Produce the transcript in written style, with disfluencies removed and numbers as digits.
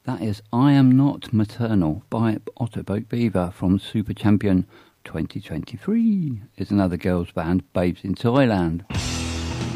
That is I Am Not Maternal by Otterboat Beaver from Super Champion 2023. It's another girls band, Babes in Thailand.